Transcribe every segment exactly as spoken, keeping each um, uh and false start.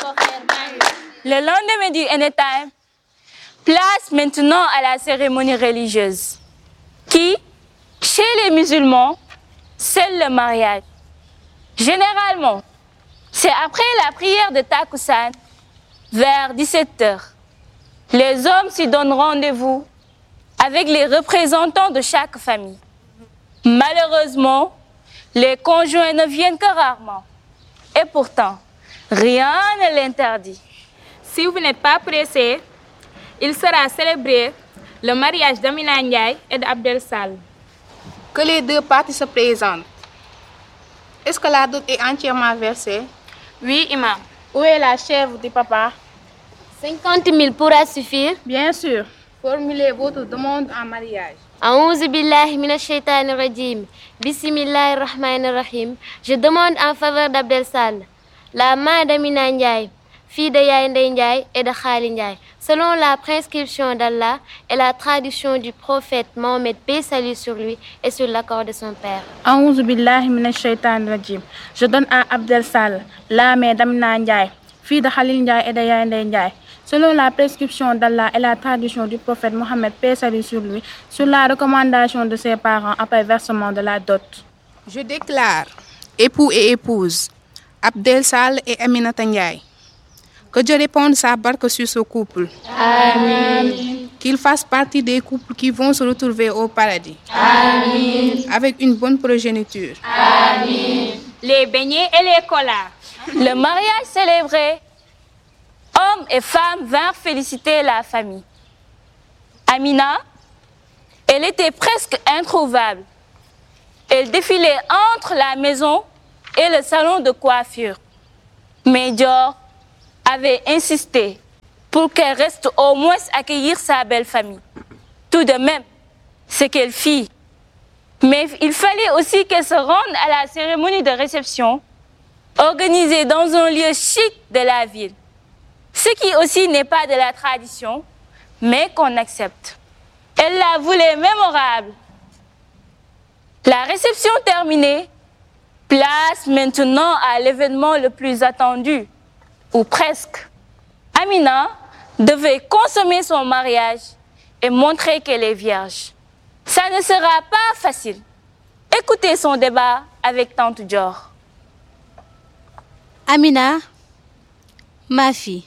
Le lendemain du Anytime, place maintenant à la cérémonie religieuse, qui, chez les musulmans, c'est le mariage. Généralement, c'est après la prière de Takussan, vers dix-sept heures. Les hommes s'y donnent rendez-vous avec les représentants de chaque famille. Malheureusement, les conjoints ne viennent que rarement. Et pourtant, rien ne l'interdit. Si vous n'êtes pas pressé, il sera célébré le mariage d'Amina Ndiaye et d'Abdel Sall. Que les deux parties se présentent. Est-ce que la dot est entièrement versée? Oui, imam. Où est la chèvre du papa? cinquante mille pourra suffire? Bien sûr. Formulez votre demande en mariage. Aouzu billahi minash shaitanir rajim. Bismillahir rahmanir rahim. Je demande en faveur d'Abdel Sall, la main d'Amina Ndiaye, fille de Yaye Ndeye Ndiaye et de Khali Ndiaye, selon la prescription d'Allah et la tradition du prophète Mohammed, paix salut sur lui, et sur l'accord de son père. Aouzu billahi minash shaitanir rajim. Je donne à Abdel Sall, la main d'Amina Ndiaye, fille de Khali Ndiaye et de Yaye Ndeye Ndiaye, selon la prescription d'Allah et la tradition du prophète Mohammed, paix salut sur lui, sur la recommandation de ses parents après versement de la dot. Je déclare, époux et épouse, Abdel Sall et Aminata Ndiaye, que Dieu réponde sa barque sur ce couple. Amen. Qu'il fasse partie des couples qui vont se retrouver au paradis. Amen. Avec une bonne progéniture. Amen. Les beignets et les colas. Le mariage célébré, hommes et femmes vinrent féliciter la famille. Amina, elle était presque introuvable. Elle défilait entre la maison et le salon de coiffure. Mais Dior avait insisté pour qu'elle reste au moins accueillir sa belle famille. Tout de même, ce qu'elle fit. Mais il fallait aussi qu'elle se rende à la cérémonie de réception organisée dans un lieu chic de la ville. Ce qui aussi n'est pas de la tradition, mais qu'on accepte. Elle la voulait mémorable. La réception terminée, place maintenant à l'événement le plus attendu, ou presque. Amina devait consommer son mariage et montrer qu'elle est vierge. Ça ne sera pas facile. Écoutez son débat avec Tante Dior. Amina, ma fille,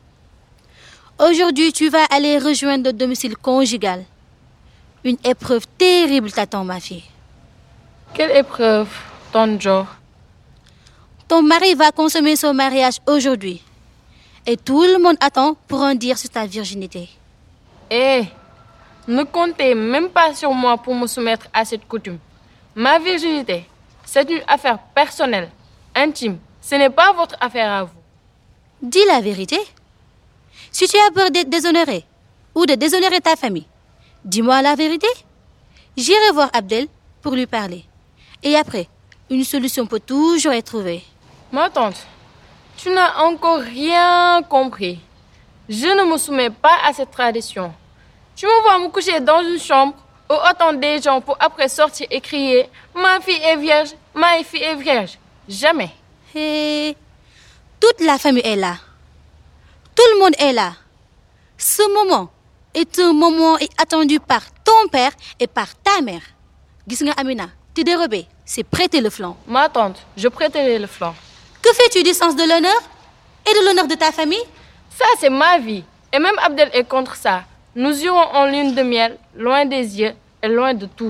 aujourd'hui tu vas aller rejoindre le domicile conjugal. Une épreuve terrible t'attend, ma fille. Quelle épreuve, Tante Dior? Ton mari va consommer son mariage aujourd'hui. Et tout le monde attend pour en dire sur ta virginité. Eh, ne comptez même pas sur moi pour me soumettre à cette coutume. Ma virginité, c'est une affaire personnelle, intime. Ce n'est pas votre affaire à vous. Dis la vérité. Si tu as peur d'être déshonoré ou de déshonorer ta famille, dis-moi la vérité. J'irai voir Abdel pour lui parler. Et après, une solution peut toujours être trouvée. Ma tante, tu n'as encore rien compris. Je ne me soumets pas à cette tradition. Tu me vois me coucher dans une chambre où attendent des gens pour après sortir et crier « Ma fille est vierge, ma fille est vierge ». Jamais. Et toute la famille est là. Tout le monde est là. Ce moment est un moment attendu par ton père et par ta mère. Gis nga Amina, te dérober, c'est prêter le flanc. Ma tante, je prêterai le flanc. Que fais-tu du sens de l'honneur et de l'honneur de ta famille? Ça, c'est ma vie. Et même Abdel est contre ça. Nous irons en lune de miel, loin des yeux et loin de tout.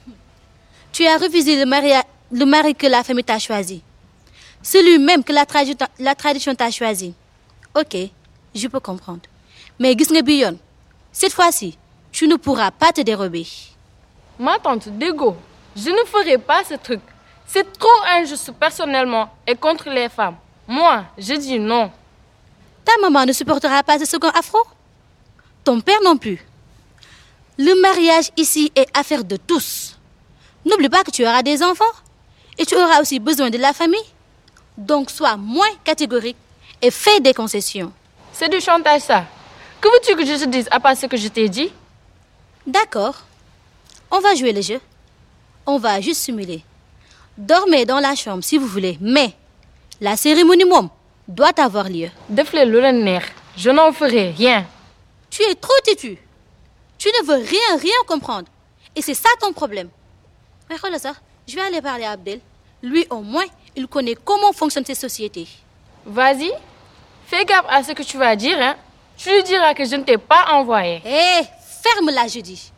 Tu as refusé le mari, le mari que la famille t'a choisi. Celui même que la, tradi la tradition t'a choisi. Ok, je peux comprendre. Mais gis nga bi yoon, cette fois-ci, tu ne pourras pas te dérober. Ma tante, dégo, je ne ferai pas ce truc. C'est trop injuste personnellement et contre les femmes. Moi, je dis non. Ta maman ne supportera pas ce second affront. Ton père non plus. Le mariage ici est affaire de tous. N'oublie pas que tu auras des enfants. Et tu auras aussi besoin de la famille. Donc sois moins catégorique et fais des concessions. C'est du chantage ça. Que veux-tu que je te dise à part ce que je t'ai dit? D'accord. On va jouer le jeu. On va juste simuler. Dormez dans la chambre si vous voulez. Mais la cérémonie, mom, doit avoir lieu. Defle lu la neex. Je n'en ferai rien. Tu es trop têtu. Tu ne veux rien, rien comprendre. Et c'est ça ton problème. Mais regarde ça, je vais aller parler à Abdel. Lui, au moins, il connaît comment fonctionnent ces sociétés. Vas-y, fais gaffe à ce que tu vas dire, hein. Tu lui diras que je ne t'ai pas envoyé. Hé, ferme-la, je dis.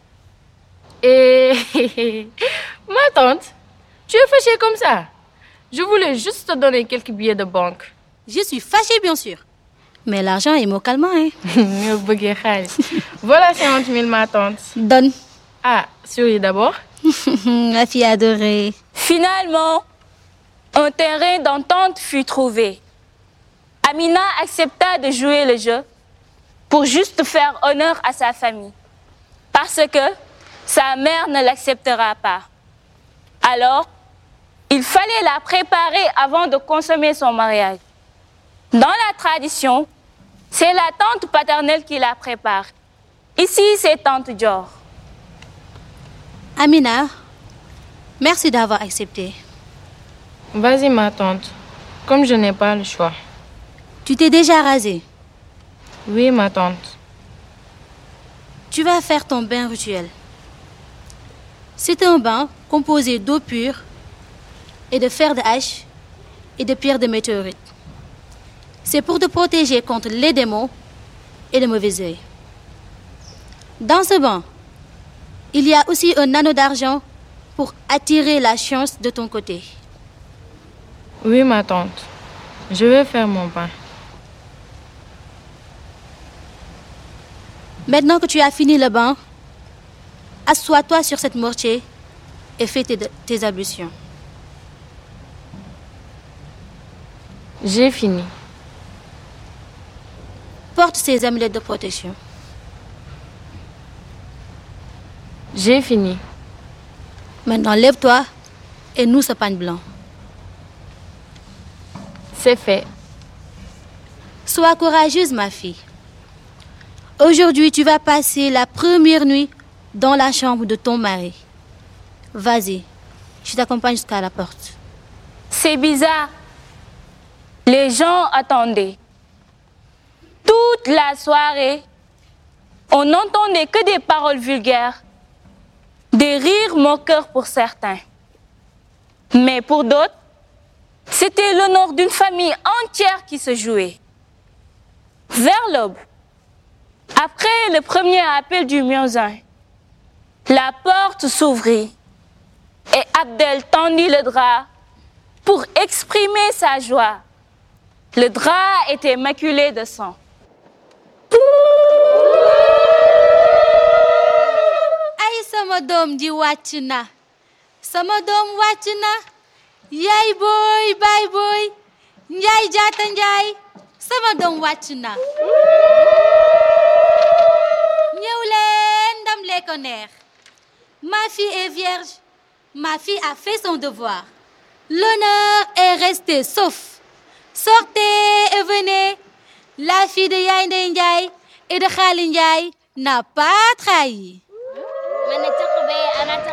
Et ma tante, tu es fâchée comme ça. Je voulais juste te donner quelques billets de banque. Je suis fâchée, bien sûr. Mais l'argent est mot calmant, hein. Voilà cinquante mille, ma tante. Donne. Ah, souris d'abord. Ma fille adorée. Finalement, un terrain d'entente fut trouvé. Amina accepta de jouer le jeu pour juste faire honneur à sa famille, parce que sa mère ne l'acceptera pas. Alors, il fallait la préparer avant de consommer son mariage. Dans la tradition, c'est la tante paternelle qui la prépare. Ici, c'est tante Dior. Amina, merci d'avoir accepté. Vas-y, ma tante. Comme je n'ai pas le choix. Tu t'es déjà rasée. Oui, ma tante. Tu vas faire ton bain rituel. C'est un bain composé d'eau pure et de fer de hache et de pierres de météorite. C'est pour te protéger contre les démons et les mauvais œils. Dans ce bain, il y a aussi un anneau d'argent pour attirer la chance de ton côté. Oui, ma tante. Je vais faire mon bain. Maintenant que tu as fini le bain, assois-toi sur cette mortier et fais tes, tes ablutions. J'ai fini. Porte ces amulettes de protection. J'ai fini. Maintenant, lève-toi et noue ce pain blanc. C'est fait. Sois courageuse, ma fille. Aujourd'hui, tu vas passer la première nuit dans la chambre de ton mari. Vas-y, je t'accompagne jusqu'à la porte. C'est bizarre. Les gens attendaient. Toute la soirée, on n'entendait que des paroles vulgaires, des rires moqueurs pour certains. Mais pour d'autres, c'était l'honneur d'une famille entière qui se jouait. Vers l'aube, après le premier appel du muezzin, la porte s'ouvrit et Abdel tendit le drap pour exprimer sa joie. Le drap était maculé de sang. Ay sama doom ji wàcc na sama doom wàcc na yaay booy baay booy njaay jaata njaay sama doom wàcc na ñëw leen ndam lee ko neex. Ma fille est vierge, ma fille a fait son devoir. L'honneur est resté sauf. Sortez et venez. La fille de Yaye Ndeye Ndiaye et de Khali Ndiaye n'a pas trahi.